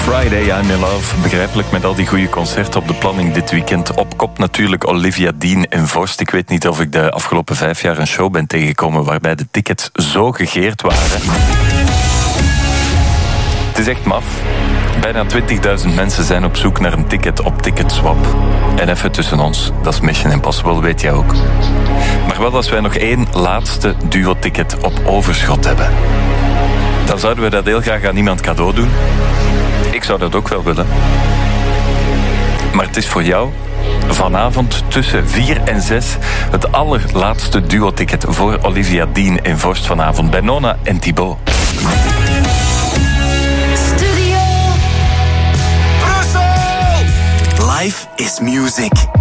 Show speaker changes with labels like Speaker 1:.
Speaker 1: Friday, I'm in love. Begrijpelijk met al die goede concerten op de planning dit weekend. Op kop natuurlijk Olivia Dean in Vorst. Ik weet niet of ik de afgelopen 5 jaar een show ben tegengekomen waarbij de tickets zo gegeerd waren. Het is echt maf. Bijna 20.000 mensen zijn op zoek naar een ticket op Ticketswap. En even tussen ons, dat is Mission Impossible, weet jij ook. Maar wel als wij nog 1 laatste duo-ticket op overschot hebben. Dan zouden we dat heel graag aan iemand cadeau doen. Ik zou dat ook wel willen. Maar het is voor jou vanavond tussen 4 en 6 het allerlaatste duo-ticket voor Olivia Dean in Vorst vanavond bij Nona en Thibaut.
Speaker 2: Life is music.